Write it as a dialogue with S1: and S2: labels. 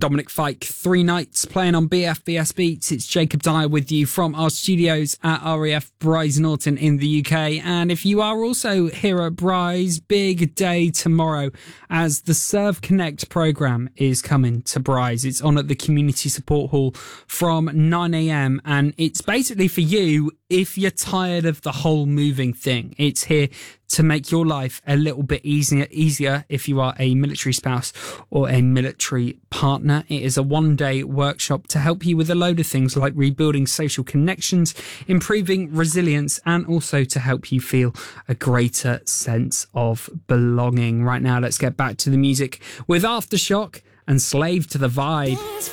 S1: Dominic Fike, 3 nights playing on BFBS Beats. It's Jacob Dyer with you from our studios at RAF Bryce Norton in the UK. And if you are also here at Bryce, big day tomorrow as the Serve Connect programme is coming to Bryce. It's on at the Community Support Hall from 9 a.m. and it's basically for you if you're tired of the whole moving thing. It's here to make your life a little bit easier if you are a military spouse or a military partner. It is a one-day workshop to help you with a load of things like rebuilding social connections, improving resilience, and also to help you feel a greater sense of belonging. Right now, let's get back to the music with Aftershock and Slave to the Vibe.